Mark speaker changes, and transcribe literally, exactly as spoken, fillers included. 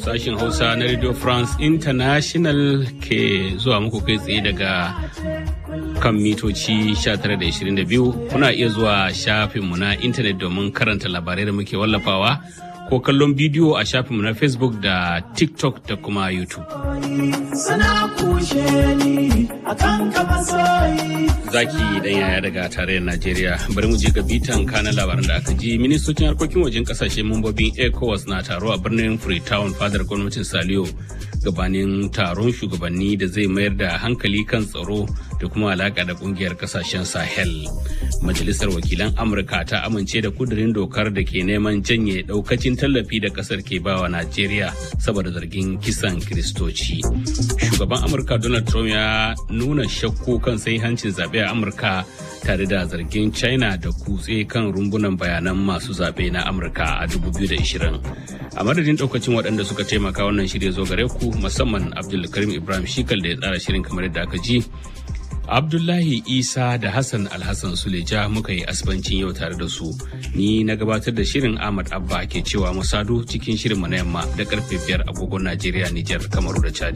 Speaker 1: Sashin Hausa na Radio France International ke zuwa muku kai tsaye daga kan mitoci sha tara da ishirin da biyu. Kuna iya zuwa shafinmu na intanet domin karanta labarai da muke wallafawa ko kallon bidiyo a shafinmu na Facebook da TikTok da kuma YouTube. Zaki dan yaya daga tarayyar Najeriya. Bari mu je ga bitan kanan labaran da aka ji. Ministocin harkokin wajen kasashe mambobin ECOWAS na taro a birnin Freetown fadar gwamnatin Saliyo gabanin taron shugabanni da zai mayar da hankali kan tsaro da kuma alaka da kungiyar kasashen Sahel. Majalisar wakilan Amurka ta amince da kudirin dokar da ke neman janye daukacin tallafi da kasar ke bawa Najeriya saboda zargin kisan Kiristoci. Shugaban Amurka Donald Trump ya nuna shakku kan hancin zaɓe a Amurka tare da zargin China da kutse kan rumbunan bayanan masu zaɓe na Amurka a dubu biyu da ashirin. A madadin ɗaukacin waɗanda suka taimaka wannan shirya zo gare ku musamman Abdulkarim Ibrahim Shikal da ya tsara shirin kamar yadda aka ji. Abdullahi Isa da Hassan Alhassan Suleja muka yi asibancin yau tare da su. Ni na gabatar da shirin Ahmad Abba ke cewa mu sadu cikin shirin mu na yamma da karfe biyar agogon Najeriya, Nijar, Kamaru da Chad.